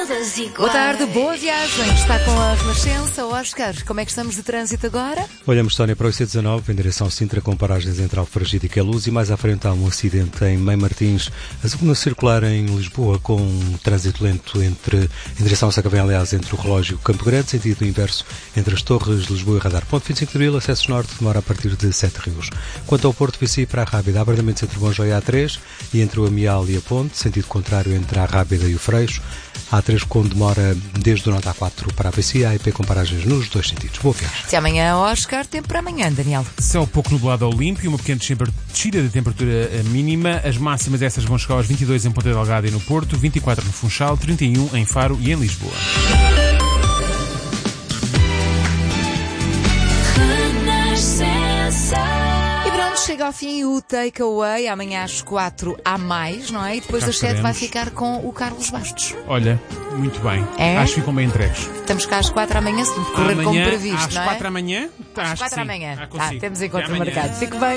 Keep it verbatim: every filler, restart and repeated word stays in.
todas iguais. Boa tarde, boa viagem. Está com a Renascença. Oscar, como é que estamos de trânsito agora? Olhamos, Tónia, para o I C dezenove, em direção a Sintra, com paragens entre Alfragide e Queluz, e mais à frente há um acidente em Mãe Martins. A segunda circular em Lisboa, com um trânsito lento entre, em direção a Sacavém, aliás, entre o Relógio e o Campo Grande, sentido inverso entre as Torres de Lisboa e Radar. Ponto vinte e cinco de Abril, acesso norte, demora a partir de Sete Rios. Quanto ao Porto, Vici para a Rábida, há abrandamentos entre o Bom Joia e a A três e entre o Amial e a Ponte, sentido contrário entre a Rábida e o Freixo. A A três com demora desde o Norte A quatro para a V C, a I P com paragens nos dois sentidos. Boa viagem. Até amanhã, Oscar. Tempo para amanhã, Daniel. Céu pouco nublado ao limpo e uma pequena descida de temperatura mínima. As máximas dessas vão chegar aos vinte e dois em Ponta Delgada e no Porto, vinte e quatro no Funchal, trinta e um em Faro e em Lisboa. Chega ao fim o Takeaway. Amanhã às quatro há mais, não é? E depois Cá das sete vai estaremos. ficar com o Carlos Bastos. Olha, muito bem. É? Acho que ficam bem entregues. Estamos cá às quatro amanhã, se tudo correr como Amanhã, previsto, às não é? quatro amanhã? Tá, Às acho que quatro sim. amanhã. Ah, Tá, consigo. temos Até encontro amanhã. marcado. Fique bem.